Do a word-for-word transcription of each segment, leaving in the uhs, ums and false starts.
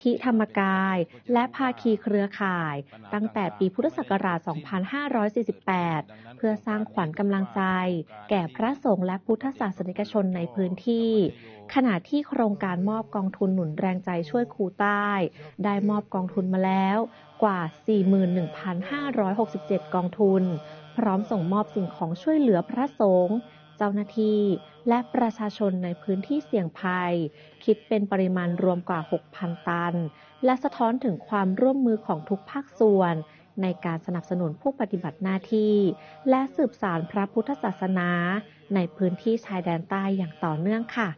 ที่ธรรมกายและภาคีเครือข่ายตั้งแต่ปีพุทธศักราช สองพันห้าร้อยสี่สิบแปด เพื่อสร้างขวัญกำลังใจ แก่พระสงฆ์และพุทธศาสนิกชนในพื้นที่ ขณะที่โครงการมอบกองทุนหนุนแรงใจช่วยครูใต้ ได้มอบกองทุนมาแล้วกว่า สี่หมื่นหนึ่งพันห้าร้อยหกสิบเจ็ด กองทุน พร้อมส่งมอบสิ่งของช่วยเหลือพระสงฆ์เจ้าหน้าที่และประชาชนในพื้นที่เสี่ยงภัยคิดเป็นปริมาณรวมกว่า หกพัน ตันและสะท้อนถึงความร่วมมือของทุกภาคส่วนในการสนับสนุนผู้ปฏิบัติหน้าที่และสืบสานพระพุทธศาสนาในพื้นที่ชายแดนใต้อย่างต่อเนื่องค่ะ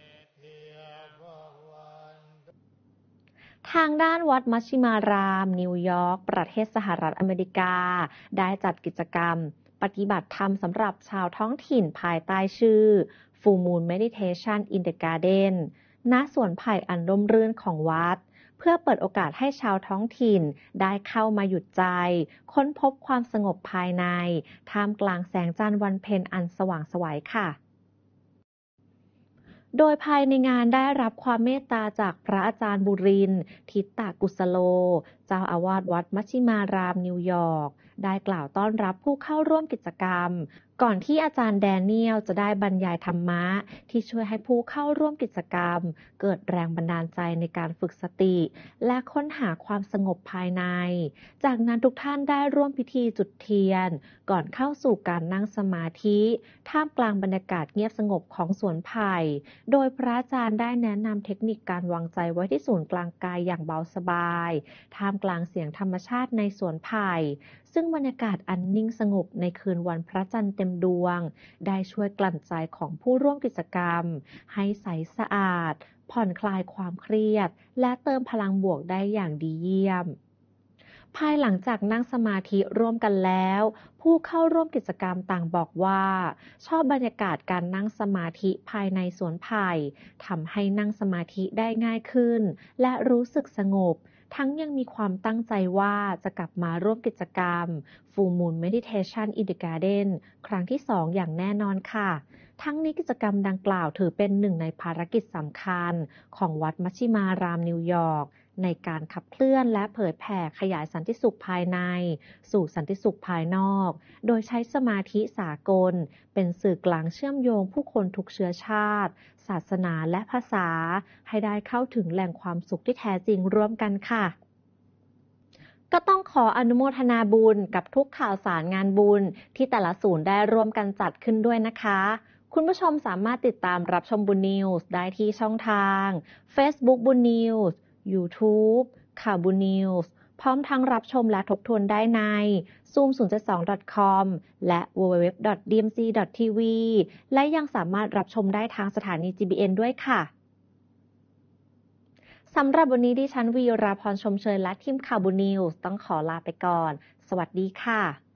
ทางด้านวัดมัชชิมาราม นิวยอร์ก ประเทศสหรัฐอเมริกาได้จัดกิจกรรมปฏิบัติธรรมสำหรับชาวท้องถิ่นภายใต้ชื่อ Full Moon Meditation in the Garden ณ สวนไผ่อันร่มรื่นของวัดเพื่อเปิดโอกาสให้ชาวท้องถิ่นได้เข้ามาหยุดใจค้นพบความสงบภายในท่ามกลางแสงจันทร์วันเพ็ญอันสว่างไสวค่ะโดยภายในงานได้รับความเมตตาจากพระอาจารย์บุรินทร์ ทิตตกุสโล เจ้าอาวาสวัดมัชชิมาราม นิวยอร์ก ได้กล่าวต้อนรับผู้เข้าร่วมกิจกรรมก่อนที่อาจารย์แดเนียลจะได้บรรยายธรรมะที่ช่วยให้ผู้เข้าร่วมกิจกรรมเกิดแรงบันดาลใจในการฝึกสติและค้นหาความสงบภายในจากนั้นทุกท่านได้ร่วมพิธีจุดเทียนก่อนเข้าสู่การนั่งสมาธิท่ามกลางบรรยากาศเงียบสงบของสวนไผ่โดยพระอาจารย์ได้แนะนำเทคนิคการวางใจไว้ที่ศูนย์กลางกายอย่างเบาสบายท่ามกลางเสียงธรรมชาติในสวนไผ่ซึ่งบรรยากาศอันนิ่งสงบในคืนวันพระจันทร์เต็มดวงได้ช่วยกลั่นใจของผู้ร่วมกิจกรรมให้ใสสะอาดผ่อนคลายความเครียดและเติมพลังบวกได้อย่างดีเยี่ยมภายหลังจากนั่งสมาธิร่วมกันแล้วผู้เข้าร่วมกิจกรรมต่างบอกว่าชอบบรรยากาศการนั่งสมาธิภายในสวนไผ่ทำให้นั่งสมาธิได้ง่ายขึ้นและรู้สึกสงบทั้งยังมีความตั้งใจว่าจะกลับมาร่วมกิจกรรม Full Moon Meditation in the Garden ครั้งที่สองอย่างแน่นอนค่ะทั้งนี้กิจกรรมดังกล่าวถือเป็นหนึ่งในภารกิจสำคัญของวัดมัชชิมารามนิวยอร์กในการขับเคลื่อนและเผยแผ่ขยายสันติสุขภายในสู่สันติสุขภายนอกโดยใช้สมาธิสากลเป็นสื่อกลางเชื่อมโยงผู้คนทุกเชื้อชาติศาสนาและภาษาให้ได้เข้าถึงแหล่งความสุขที่แท้จริงร่วมกันค่ะก็ต้องขออนุโมทนาบุญกับทุกข่าวสารงานบุญที่แต่ละศูนย์ได้ร่วมกันจัดขึ้นด้วยนะคะคุณผู้ชมสามารถติดตามรับชมบุญนิวส์ได้ที่ช่องทาง Facebook บุญนิวส์ YouTube ข่าวบุญนิวส์พร้อมทั้งรับชมและทบทวนได้ใน ซูม ศูนย์ เจ็ด สอง ดอท คอม และ ดับเบิลยู ดับเบิลยู ดับเบิลยู ดอท ดี เอ็ม ซี ดอท ที วี และยังสามารถรับชมได้ทางสถานี จี บี เอ็น ด้วยค่ะสำหรับวันนี้ดิฉันวีราพรชมเชยและทีมข่าวบุญนิวส์ต้องขอลาไปก่อนสวัสดีค่ะ